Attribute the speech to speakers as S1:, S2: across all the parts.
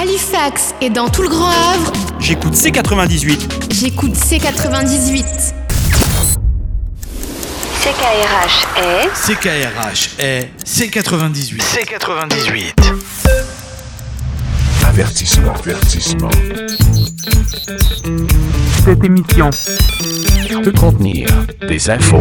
S1: Halifax et dans tout le Grand Havre,
S2: J'écoute C98.
S1: j'écoute C98.
S3: CKRH est
S2: CKRH est C98. C98.
S4: Avertissement.
S5: Cette émission
S4: Peut contenir des infos,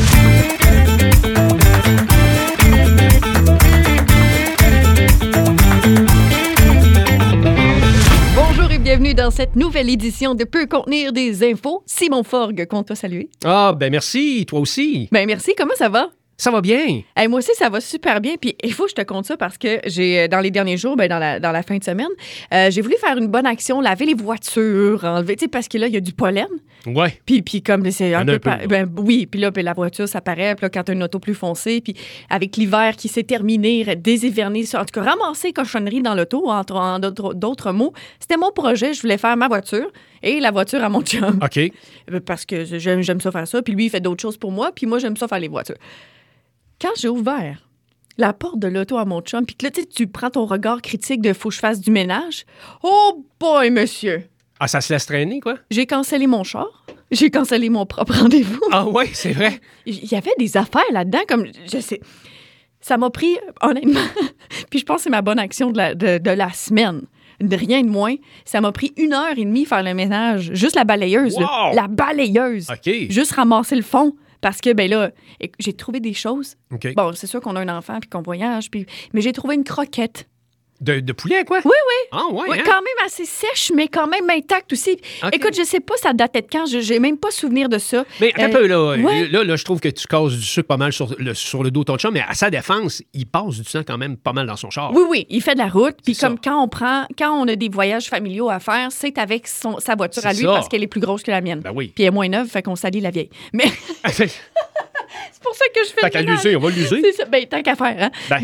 S6: Bonjour et bienvenue dans cette nouvelle édition de Peut contenir des infos. Simon Forgue, compte toi saluer.
S7: Ah, ben merci, toi aussi.
S6: Ben merci, comment ça va?
S7: Ça va bien.
S6: Hey, moi aussi, ça va super bien. Puis il faut que je te compte ça parce que j'ai, dans les derniers jours, dans la fin de semaine, j'ai voulu faire une bonne action, laver les voitures, enlever, tu sais, parce que là, il y a du pollen.
S7: Ouais.
S6: Puis comme c'est un
S7: Il y en a
S6: peu...
S7: un peu,
S6: oui, puis là, puis la voiture, ça paraît. Puis là, quand tu as une auto plus foncée, puis avec l'hiver qui s'est terminé, déshivernir, en tout cas, ramasser cochonnerie dans l'auto, en d'autres mots, c'était mon projet. Je voulais faire ma voiture et la voiture à mon chum.
S7: OK.
S6: Parce que j'aime ça faire ça. Puis lui, il fait d'autres choses pour moi. Puis moi, j'aime ça faire les voitures. Quand j'ai ouvert la porte de l'auto à mon chum, puis que là, tu prends ton regard critique de « faut que je fasse du ménage », oh boy, monsieur!
S7: Ah, ça se laisse traîner, quoi?
S6: J'ai cancellé mon char. J'ai cancellé mon propre rendez-vous.
S7: Ah ouais, c'est vrai.
S6: Il y avait des affaires là-dedans, comme, je sais... Ça m'a pris, honnêtement, puis je pense que c'est ma bonne action de la semaine. Rien de moins. Ça m'a pris 1h30 faire le ménage. Juste la balayeuse,
S7: Wow!
S6: là. La balayeuse.
S7: OK.
S6: Juste ramasser le fond. Parce que, ben là, j'ai trouvé des choses.
S7: OK.
S6: Bon, c'est sûr qu'on a un enfant puis qu'on voyage, mais j'ai trouvé une croquette.
S7: De poulet, quoi?
S6: Oui, oui.
S7: Ah ouais,
S6: Oui,
S7: hein?
S6: quand même assez sèche, mais quand même intacte aussi.
S7: OK.
S6: Écoute, je sais pas ça datait de quand. J'ai même pas souvenir de ça.
S7: Mais attends un peu, là.
S6: ouais.
S7: Là, je trouve que tu casses du sucre pas mal sur le dos de ton chum, mais à sa défense, il passe du sang quand même pas mal dans son char.
S6: Oui, oui, il fait de la route. Puis
S7: C'est
S6: comme
S7: ça.
S6: quand on a des voyages familiaux à faire, c'est avec sa voiture à
S7: C'est
S6: lui
S7: ça.
S6: parce qu'elle est plus grosse que la mienne.
S7: Ben oui.
S6: Puis elle est moins neuve, fait qu'on salit la vieille. Mais
S7: Fait
S6: c'est pour ça que je fais
S7: qu'à
S6: le ménage.
S7: l'user, on va l'user.
S6: C'est ça. Ben, tant qu'à faire, hein?
S7: Ben.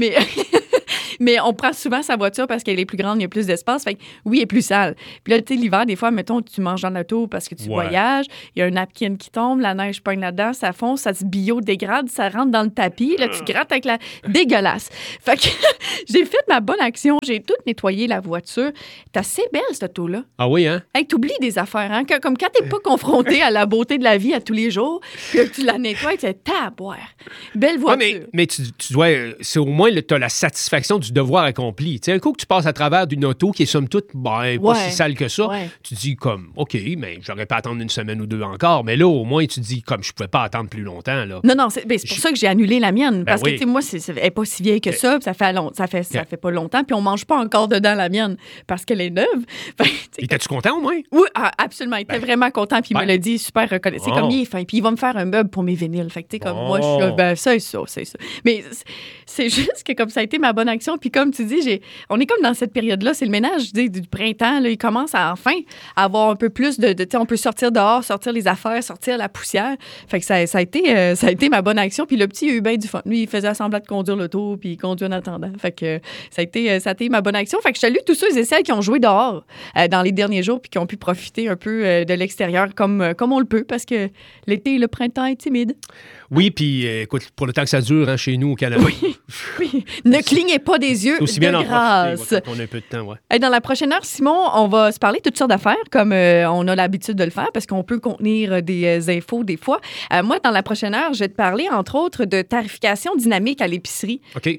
S6: Mais on prend souvent sa voiture parce qu'elle est plus grande, il y a plus d'espace. Fait que, oui, elle est plus sale. Puis là, tu sais, l'hiver, des fois, mettons, tu manges dans l'auto parce que tu
S7: Ouais.
S6: voyages, il y a un napkin qui tombe, la neige pogne là-dedans, ça fond, ça se biodégrade, ça rentre dans le tapis. Là, tu grattes avec la... Dégueulasse. Fait que j'ai fait ma bonne action. J'ai tout nettoyé la voiture. C'est assez belle, cette auto-là.
S7: Ah oui, hein?
S6: Hey, t'oublies des affaires, hein? Comme quand t'es pas confronté à la beauté de la vie à tous les jours, puis que tu la nettoies, tu sais, taboire. Belle
S7: Ah,
S6: voiture.
S7: mais tu dois... C'est au moins, tu as la satisfaction du devoir accompli. Tu sais, un coup que tu passes à travers d'une auto qui est somme toute pas
S6: Ouais.
S7: si sale que ça,
S6: Ouais.
S7: tu te dis comme, OK, mais j'aurais pas attendre une semaine ou deux encore. Mais là, au moins, tu te dis comme, je pouvais pas attendre plus longtemps, là.
S6: Non, c'est pour ça que j'ai annulé la mienne. Parce
S7: oui.
S6: que, tu sais, moi, elle n'est pas si vieille que ça. Puis ça fait pas longtemps. Puis on mange pas encore dedans la mienne parce qu'elle est neuve. Fait que, tu sais,
S7: Étais-tu content au moins?
S6: oui, absolument. Il était vraiment content. Puis il me
S7: Ben.
S6: l'a dit, super reconnaissant. C'est
S7: Bon.
S6: comme il est fin. Puis il va me faire un meuble pour mes vinyles. Fait que, tu sais, comme
S7: Bon.
S6: moi, je suis là, ben, c'est ça. Mais c'est juste que comme ça a été ma bonne action. Puis comme tu dis, on est comme dans cette période-là. C'est le ménage du printemps. Là, il commence à enfin avoir un peu plus tu sais, on peut sortir dehors, sortir les affaires, sortir la poussière. Fait que ça a été ma bonne action. Puis le petit, il a eu bien du fun. Lui, il faisait semblant de conduire l'auto, puis il conduit en attendant. Fait que ça a été ma bonne action. Fait que je salue tous ceux et celles qui ont joué dehors dans les derniers jours, puis qui ont pu profiter un peu de l'extérieur comme on le peut, parce que l'été et le printemps est timide.
S7: Oui, puis écoute, pour le temps que ça dure, hein, chez nous au Canada.
S6: Oui. Ne clignez pas des yeux
S7: Aussi bien
S6: de
S7: en
S6: grâce.
S7: profiter, quand on a un peu de temps, ouais.
S6: Hey, dans la prochaine heure, Simon, on va se parler de toutes sortes d'affaires, comme on a l'habitude de le faire, parce qu'on peut contenir des infos des fois. Moi, dans la prochaine heure, je vais te parler, entre autres, de tarification dynamique à l'épicerie.
S7: OK.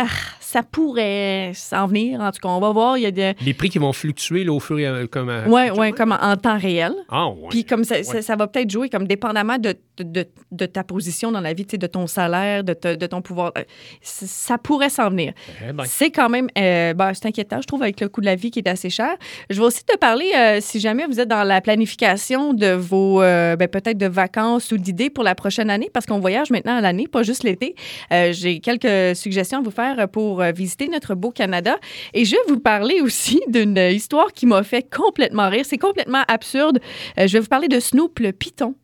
S6: Ça pourrait s'en venir. En tout cas, on va voir. Il y a
S7: Les prix qui vont fluctuer là, au fur et à mesure.
S6: comme en temps réel.
S7: Ah, ouais.
S6: Puis comme ça va peut-être jouer comme dépendamment de ta position dans la vie, tu sais, de ton salaire, de ton pouvoir. Ça pourrait s'en venir.
S7: Eh ben.
S6: C'est quand même c'est inquiétant, je trouve, avec le coût de la vie qui est assez cher. Je vais aussi te parler, si jamais vous êtes dans la planification de vos, peut-être de vacances ou d'idées pour la prochaine année, parce qu'on voyage maintenant à l'année, pas juste l'été. J'ai quelques suggestions à vous faire pour visiter notre beau Canada. Et je vais vous parler aussi d'une histoire qui m'a fait complètement rire. C'est complètement absurde. Je vais vous parler de Snoop, le python,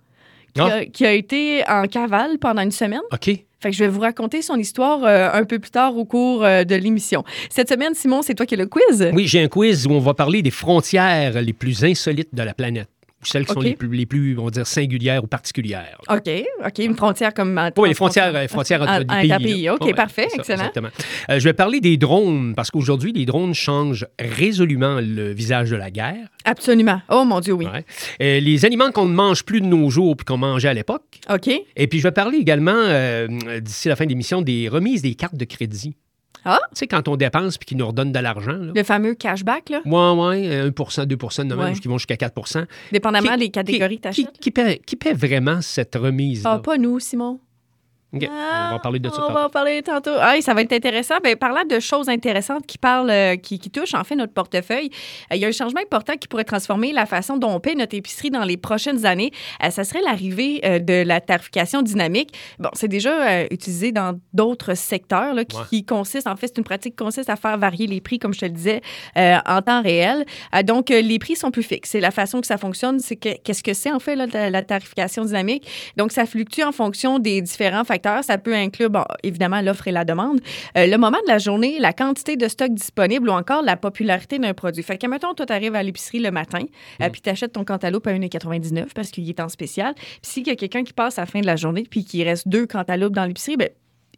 S6: qui a été en cavale pendant une semaine.
S7: OK.
S6: Fait que je vais vous raconter son histoire un peu plus tard au cours de l'émission. Cette semaine, Simon, c'est toi qui as le quiz?
S7: Oui, j'ai un quiz où on va parler des frontières les plus insolites de la planète. ou celles qui sont
S6: OK.
S7: les plus, on va dire, singulières ou particulières.
S6: OK, une frontière comme...
S7: Oui, les frontières entre les pays.
S6: pays. OK,
S7: Ouais,
S6: parfait,
S7: c'est ça,
S6: excellent.
S7: exactement. Je vais parler des drones, parce qu'aujourd'hui, les drones changent résolument le visage de la guerre.
S6: Absolument. Oh, mon Dieu, oui.
S7: Ouais. Les aliments qu'on ne mange plus de nos jours puis qu'on mangeait à l'époque.
S6: OK.
S7: Et puis, je vais parler également, d'ici la fin de l'émission, des remises des cartes de crédit.
S6: Ah!
S7: Tu sais, quand on dépense puis qu'ils nous redonnent de l'argent. Là.
S6: Le fameux cashback, là,
S7: Oui, 1 2 de même,
S6: Ouais.
S7: qui vont jusqu'à 4
S6: dépendamment
S7: Qui-
S6: des catégories que tu achètes.
S7: qui paie vraiment cette remise-là?
S6: Ah, pas nous, Simon.
S7: OK, on va parler de ça
S6: On
S7: tantôt.
S6: va en parler tantôt. Ah, ça va être intéressant. Ben, parlant de choses intéressantes qui touchent en fait notre portefeuille, il y a un changement important qui pourrait transformer la façon dont on paie notre épicerie dans les prochaines années. Ça serait l'arrivée de la tarification dynamique. Bon, c'est déjà utilisé dans d'autres secteurs là, qui consiste, en fait, c'est une pratique qui consiste à faire varier les prix, comme je te le disais, en temps réel. Donc, les prix sont plus fixes. C'est la façon que ça fonctionne. C'est qu'est-ce que c'est en fait là, la tarification dynamique? Donc, ça fluctue en fonction des différents facteurs. Ça peut inclure, bon, évidemment, l'offre et la demande, le moment de la journée, la quantité de stock disponible ou encore la popularité d'un produit. Fait que, mettons, toi, tu arrives à l'épicerie le matin, puis tu achètes ton cantaloupe à 1,99 $ parce qu'il est en spécial. Puis s'il y a quelqu'un qui passe à la fin de la journée puis qu'il reste 2 cantaloupes dans l'épicerie, bien,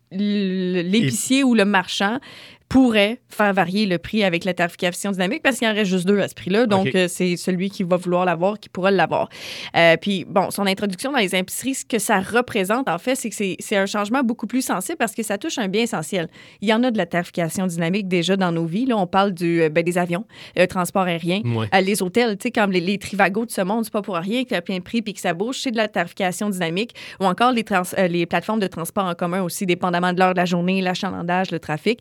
S6: l'épicier ou le marchand pourrait faire varier le prix avec la tarification dynamique parce qu'il en reste juste 2 à ce prix-là. Donc, c'est celui qui va vouloir l'avoir qui pourra l'avoir. Puis, bon, son introduction dans les épiceries, ce que ça représente, en fait, c'est que c'est un changement beaucoup plus sensible parce que ça touche un bien essentiel. Il y en a de la tarification dynamique déjà dans nos vies. Là, on parle des avions, le transport aérien, les hôtels, tu sais, comme les Trivago de ce monde, c'est pas pour rien qu'il y a plein de prix puis que ça bouge. C'est de la tarification dynamique ou encore les plateformes de transport en commun aussi, dépendamment de l'heure de la journée, l'achalandage, le trafic.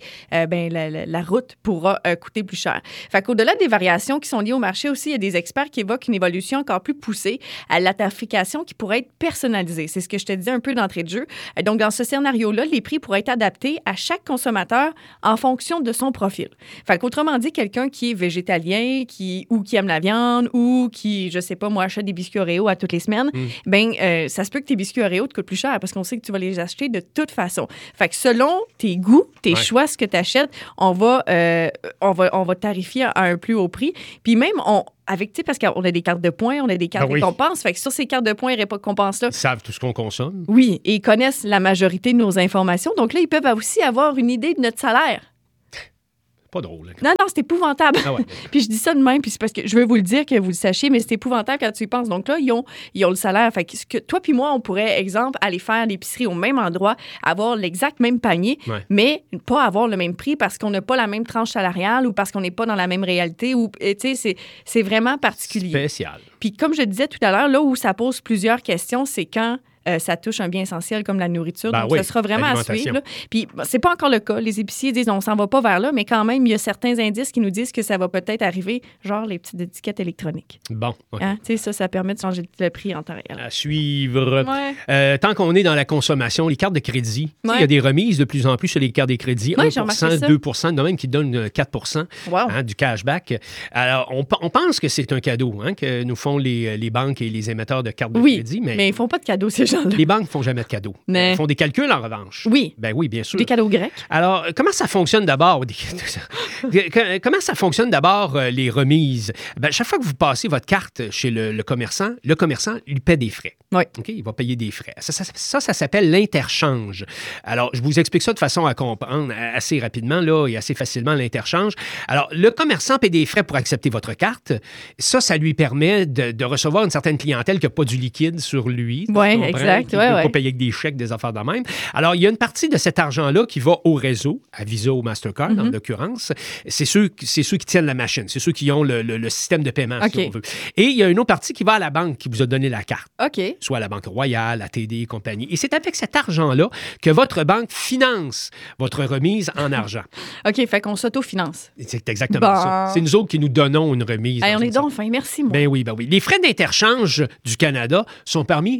S6: La route pourra coûter plus cher. Fait qu'au-delà des variations qui sont liées au marché aussi, il y a des experts qui évoquent une évolution encore plus poussée à la tarification qui pourrait être personnalisée. C'est ce que je te disais un peu d'entrée de jeu. Donc, dans ce scénario-là, les prix pourraient être adaptés à chaque consommateur en fonction de son profil. Fait qu'autrement dit, quelqu'un qui est végétalien, ou qui aime la viande, ou qui, je sais pas, moi, achète des biscuits Oreo à toutes les semaines, ça se peut que tes biscuits Oreo te coûtent plus cher parce qu'on sait que tu vas les acheter de toute façon. Fait que selon tes goûts, tes choix, ce que tu achètes, on va tarifier à un plus haut prix. Puis même, parce qu'on a des cartes de points, on a des cartes de récompenses. Fait que sur ces cartes de points et récompenses-là...
S7: Ils savent tout ce qu'on consomme.
S6: Oui, et ils connaissent la majorité de nos informations. Donc là, ils peuvent aussi avoir une idée de notre salaire.
S7: Pas drôle. Hein.
S6: Non, c'est épouvantable.
S7: Ah ouais.
S6: Puis je dis ça de même, puis c'est parce que je veux vous le dire, que vous le sachiez, mais c'est épouvantable quand tu y penses. Donc là, ils ont le salaire. Fait que toi puis moi, on pourrait, exemple, aller faire l'épicerie au même endroit, avoir l'exact même panier, mais pas avoir le même prix parce qu'on n'a pas la même tranche salariale ou parce qu'on n'est pas dans la même réalité. Ou, tu sais, c'est vraiment particulier.
S7: Spécial.
S6: Puis comme je disais tout à l'heure, là où ça pose plusieurs questions, c'est quand... ça touche un bien essentiel comme la nourriture. Donc, ça sera vraiment à suivre. Là. Puis, c'est pas encore le cas. Les épiciers disent on s'en va pas vers là, mais quand même, il y a certains indices qui nous disent que ça va peut-être arriver, genre les petites étiquettes électroniques.
S7: Bon. Okay.
S6: Hein? Tu sais, ça permet de changer le prix en temps réel.
S7: À suivre. Tant qu'on est dans la consommation, les cartes de crédit, il y a des remises de plus en plus sur les cartes de crédit. 1 2 de même qui donnent 4 du cashback. Alors, on pense que c'est un cadeau que nous font les banques et les émetteurs de cartes de crédit. Mais
S6: ils font pas de cadeaux, ces gens-là.
S7: Les banques ne font jamais de cadeaux. Ils font des calculs, en revanche.
S6: Oui.
S7: Ben oui, bien sûr.
S6: Des cadeaux grecs.
S7: Alors, comment ça fonctionne d'abord? Comment ça fonctionne d'abord, les remises? Ben, chaque fois que vous passez votre carte chez le commerçant lui paie des frais.
S6: Oui.
S7: OK? Il va payer des frais. Ça s'appelle l'interchange. Alors, je vous explique ça de façon à comprendre assez rapidement là, et assez facilement, l'interchange. Alors, le commerçant paie des frais pour accepter votre carte. Ça lui permet de recevoir une certaine clientèle qui n'a pas du liquide sur lui.
S6: Oui, exact.
S7: Qui ne peut pas payer avec des chèques, des affaires de même. Alors, il y a une partie de cet argent-là qui va au réseau, à Visa ou Mastercard, en l'occurrence. C'est ceux qui tiennent la machine. C'est ceux qui ont le système de paiement, si on veut. Et il y a une autre partie qui va à la banque qui vous a donné la carte.
S6: OK.
S7: Soit à la Banque Royale, la TD et compagnie. Et c'est avec cet argent-là que votre banque finance votre remise en argent.
S6: OK, fait qu'on s'autofinance.
S7: C'est exactement ça. C'est nous autres qui nous donnons une remise.
S6: On est donc fin. Merci, moi.
S7: Ben oui. Les frais d'interchange du Canada sont parmi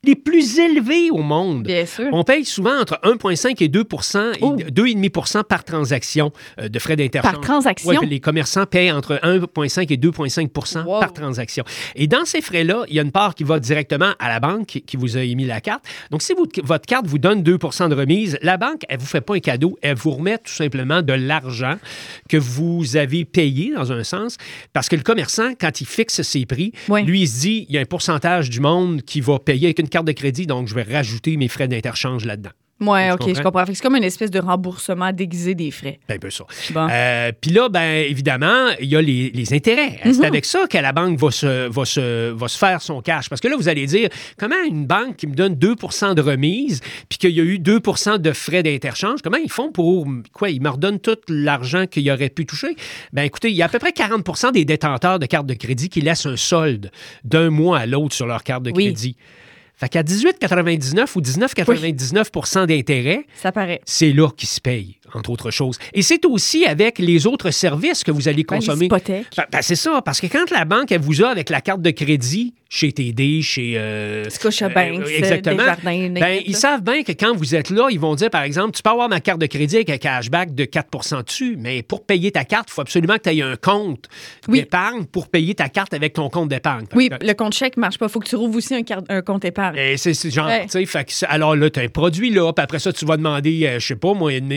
S7: les plus élevés au monde.
S6: Bien sûr.
S7: On paye souvent entre 1,5 et 2 et 2,5 par transaction de frais d'interchange.
S6: Par transaction?
S7: Oui, les commerçants payent entre 1,5 et 2,5 par transaction. Et dans ces frais-là, il y a une part qui va directement à la banque qui vous a émis la carte. Donc, si votre carte vous donne 2 de remise, la banque, elle ne vous fait pas un cadeau, elle vous remet tout simplement de l'argent que vous avez payé, dans un sens, parce que le commerçant, quand il fixe ses prix, lui, il se dit, il y a un pourcentage du monde qui va payer avec une carte de crédit, donc je vais rajouter mes frais d'interchange là-dedans.
S6: Oui, OK, je comprends. C'est comme une espèce de remboursement déguisé des frais.
S7: Un peu ça.
S6: Bon.
S7: Puis là, évidemment, il y a les intérêts. C'est avec ça que la banque va se faire son cash. Parce que là, vous allez dire, comment une banque qui me donne 2 de remise puis qu'il y a eu 2 de frais d'interchange, comment ils font pour... Quoi, ils me redonnent tout l'argent qu'il aurait pu toucher? Écoutez, il y a à peu près 40 des détenteurs de cartes de crédit qui laissent un solde d'un mois à l'autre sur leur carte de crédit. Fait qu'à 18,99 ou 19,99 d'intérêt,
S6: ça paraît.
S7: C'est là qu'il se paye, entre autres choses. Et c'est aussi avec les autres services que vous allez consommer.
S6: L'hypothèque.
S7: C'est ça, parce que quand la banque, elle vous a avec la carte de crédit, chez TD, chez...
S6: Scotiabank,
S7: Desjardins. Ils savent bien que quand vous êtes là, ils vont dire, par exemple, tu peux avoir ma carte de crédit avec un cashback de 4 dessus, mais pour payer ta carte, il faut absolument que tu aies un compte d'épargne pour payer ta carte avec ton compte d'épargne.
S6: Oui, le compte chèque ne marche pas. Il faut que tu rouvres aussi un compte épargne.
S7: Et c'est genre, tu sais, alors là, tu as un produit là, puis après ça, tu vas demander, je sais pas, moi, une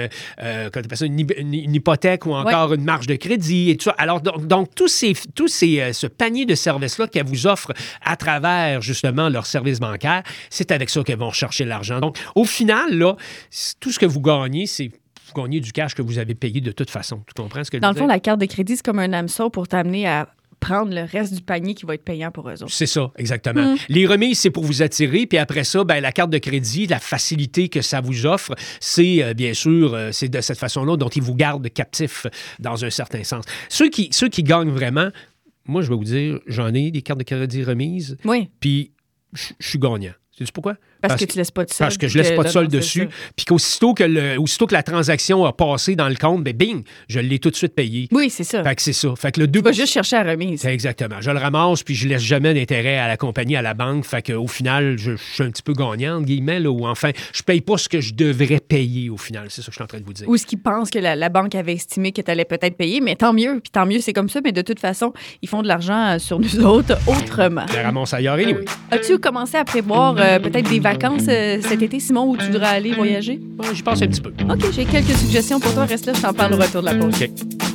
S7: hypothèque ou encore une marge de crédit et tout ça. Alors, donc ce panier de services-là qu'elle vous offre à travers, justement, leur service bancaire, c'est avec ça qu'elles vont rechercher l'argent. Donc, au final, là, tout ce que vous gagnez, c'est vous gagnez du cash que vous avez payé de toute façon. Tu comprends ce que je veux dire?
S6: Dans le fond, la carte de crédit, c'est comme un hameçon pour t'amener à prendre le reste du panier qui va être payant pour eux autres.
S7: C'est ça, exactement. Les remises, c'est pour vous attirer, puis après ça, la carte de crédit, la facilité que ça vous offre, c'est bien sûr, c'est de cette façon-là dont ils vous gardent captifs dans un certain sens. Ceux qui gagnent vraiment, moi, je vais vous dire, j'en ai des cartes de crédit remises, puis je suis gagnant. Sais-tu pourquoi?
S6: Parce que tu laisses pas de solde.
S7: Parce que je laisse pas de solde dessus. Puis qu'aussitôt que la transaction a passé dans le compte, bing, je l'ai tout de suite payé.
S6: Oui, c'est ça.
S7: Fait que c'est ça. Fait que le 2%...
S6: Tu vas juste chercher la remise.
S7: Exactement. Je le ramasse, puis je laisse jamais d'intérêt à la compagnie, à la banque. Fait qu'au final, je suis un petit peu gagnant, entre guillemets, là, ou enfin, je paye pas ce que je devrais payer au final. C'est ça que je suis en train de vous dire.
S6: Ou ce qu'ils pensent que la banque avait estimé que tu allais peut-être payer, mais tant mieux. Puis tant mieux, c'est comme ça. Mais de toute façon, ils font de l'argent sur nous autres autrement.
S7: Je ramasse ailleurs, anyway.
S6: As-tu commencé à prévoir peut-être des vacances cet été, Simon, où tu voudrais aller voyager?
S7: J'y pense un petit peu.
S6: OK, j'ai quelques suggestions pour toi. Reste là, je t'en parle au retour de la pause.
S7: OK.